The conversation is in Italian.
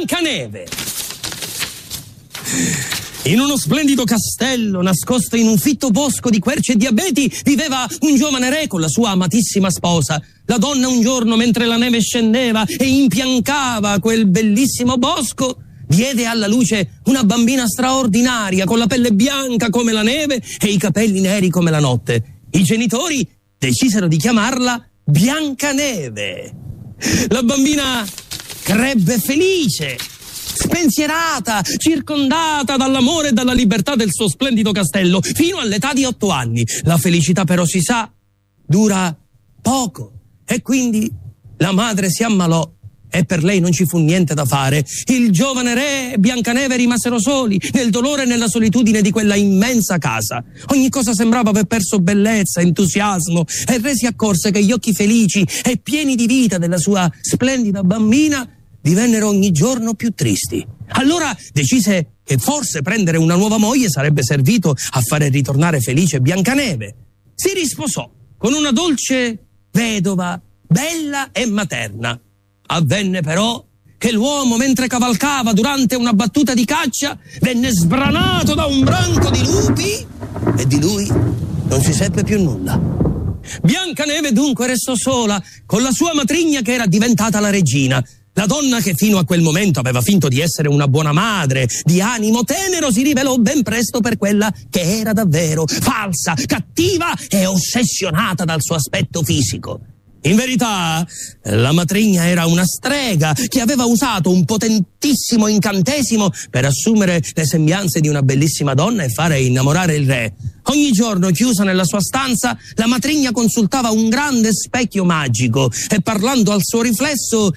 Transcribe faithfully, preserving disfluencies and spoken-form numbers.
Biancaneve. In uno splendido castello, nascosto in un fitto bosco di querce e di abeti, viveva un giovane re con la sua amatissima sposa. La donna un giorno, mentre la neve scendeva e impiancava quel bellissimo bosco, diede alla luce una bambina straordinaria, con la pelle bianca come la neve e i capelli neri come la notte. I genitori decisero di chiamarla Biancaneve. La bambina crebbe felice, spensierata, circondata dall'amore e dalla libertà del suo splendido castello, fino all'età di otto anni. La felicità però, si sa, dura poco, e quindi la madre si ammalò e per lei non ci fu niente da fare. Il giovane re e Biancaneve rimasero soli, nel dolore e nella solitudine di quella immensa casa. Ogni cosa sembrava aver perso bellezza, entusiasmo, e il re si accorse che gli occhi felici e pieni di vita della sua splendida bambina divennero ogni giorno più tristi. Allora decise che forse prendere una nuova moglie sarebbe servito a fare ritornare felice Biancaneve. Si risposò con una dolce vedova, bella e materna. Avvenne però che l'uomo, mentre cavalcava durante una battuta di caccia, venne sbranato da un branco di lupi e di lui non si seppe più nulla. Biancaneve dunque restò sola con la sua matrigna, che era diventata la regina. La donna, che fino a quel momento aveva finto di essere una buona madre, di animo tenero, si rivelò ben presto per quella che era davvero: falsa, cattiva e ossessionata dal suo aspetto fisico. In verità, la matrigna era una strega che aveva usato un potentissimo incantesimo per assumere le sembianze di una bellissima donna e fare innamorare il re. Ogni giorno, chiusa nella sua stanza, la matrigna consultava un grande specchio magico e, parlando al suo riflesso,